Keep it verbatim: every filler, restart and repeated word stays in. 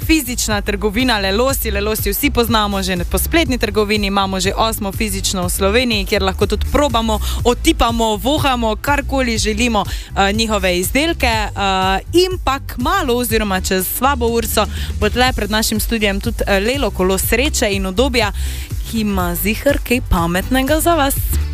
fizična trgovina Lelosi. Lelosi vsi poznamo že po spletni trgovini, imamo že osmo fizično v Sloveniji, kjer lahko tudi probamo, otipamo, vohamo, karkoli želimo uh, njihove izdelke. Uh, in pa kmalu, oziroma čez slabo urco, bo tle pred našim studijem tudi uh, Lelo, kolo sreče in udobja, ki ima ziher kaj pametnega za vas.